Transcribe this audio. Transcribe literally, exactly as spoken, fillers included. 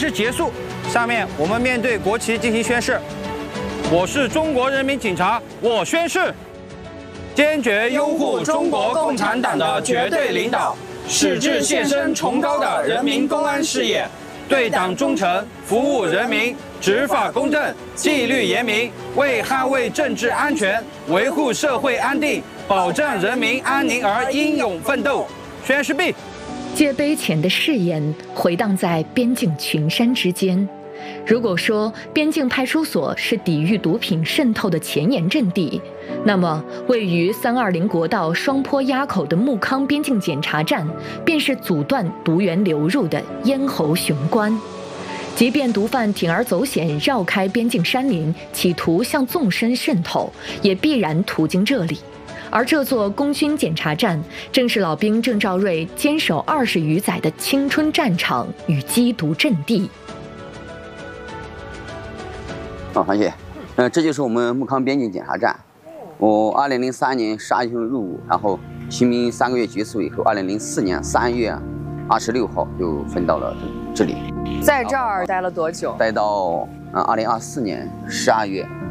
日结束。下面我们面对国旗进行宣誓。我是中国人民警察，我宣誓，坚决拥护中国共产党的绝对领导，矢志献身崇高的人民公安事业，对党忠诚，服务人民，执法公正，纪律严明，为捍卫政治安全、维护社会安定、保障人民安宁而英勇奋斗。宣誓毕。 界碑前的誓言回荡在边境群山之间。如果说边境派出所是抵御毒品渗透的前沿阵地，那么位于三二零国道双坡垭口的木康边境检查站，便是阻断毒源流入的咽喉雄关。即便毒贩铤而走险绕开边境山林，企图向纵深渗透，也必然途经这里。而这座公军检查站，正是老兵郑兆瑞坚守二十余载的青春战场与缉毒阵地。 好，黄姐，呃，这就是我们木康边境检查站。我二零零三年十二月份入伍，然后新兵三个月结束以后，二零零四年三月二十六号就分到了这里。 在这儿待了多久？ 待到呃二零二四年十二月。